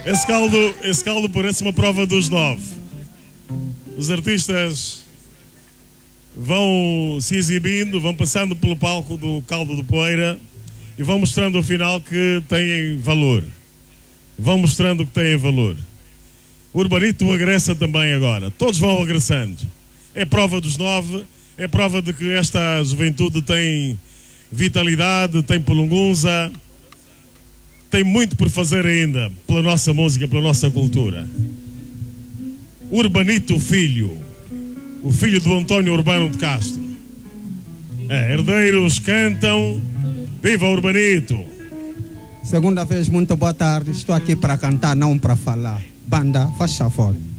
Esse caldo parece uma prova dos 9. Os artistas vão se exibindo, vão passando pelo palco do Caldo de Poeira e vão mostrando ao final que têm valor. Vão mostrando que têm valor. O Urbanito agressa também agora. Todos vão agressando. É prova dos 9, é prova de que esta juventude tem vitalidade, tem polungunza, tem muito por fazer ainda pela nossa música, pela nossa cultura. Urbanito Filho, o filho do António Urbano de Castro. Herdeiros cantam, viva Urbanito! Segunda vez, muito boa tarde. Estou aqui para cantar, não para falar. Banda, faz favor.